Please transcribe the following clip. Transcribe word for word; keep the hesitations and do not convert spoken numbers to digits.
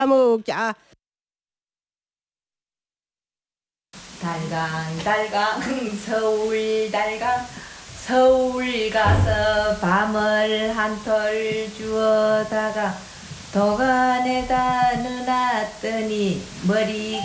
먹자. 달강 달강 서울 달강 서울 가서 밤을 한톨 주워다가 도간에다 넣어놨더니 머리